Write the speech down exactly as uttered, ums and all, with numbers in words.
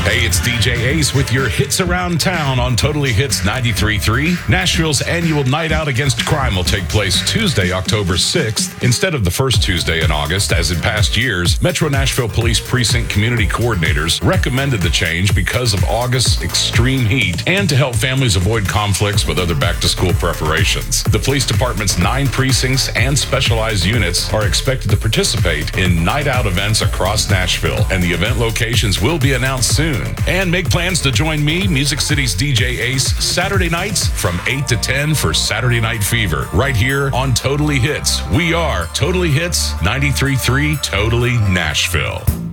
Hey, it's D J Ace with your hits around town on Totally Hits ninety-three point three. Nashville's annual Night Out Against Crime will take place Tuesday, October sixth, instead of the first Tuesday in August. As in past years, Metro Nashville Police Precinct community coordinators recommended the change because of August's extreme heat and to help families avoid conflicts with other back-to-school preparations. The police department's nine precincts and specialized units are expected to participate in night out events across Nashville, and the event locations will be announced soon. And make plans to join me, Music City's D J Ace, Saturday nights from eight to ten for Saturday Night Fever, right here on Totally Hits. We are Totally Hits ninety-three point three, Totally Nashville.